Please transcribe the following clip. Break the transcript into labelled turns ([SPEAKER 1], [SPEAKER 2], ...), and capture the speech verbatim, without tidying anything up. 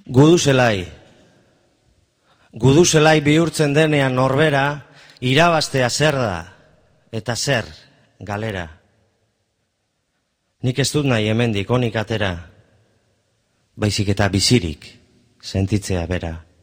[SPEAKER 1] Gudu zelai. Gudu zelai bihurtzen denean norbera, irabaztea zer da, eta zer galera. Nik ez dut nahi hemendik onik atera, baizik eta bizirik sentitzea bera.